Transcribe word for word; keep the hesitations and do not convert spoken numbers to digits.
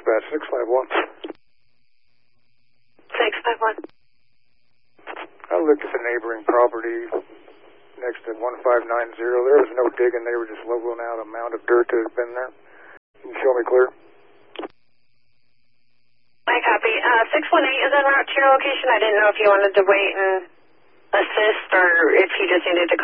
dispatch, six five one. six five one. I looked at the neighboring property next to one five nine zero. There was no digging. They were just leveling out a mound of dirt that had been there. Can you show me clear? I copy. Uh, six one eight is en route to your location. I didn't know if you wanted to wait and assist or if you just needed to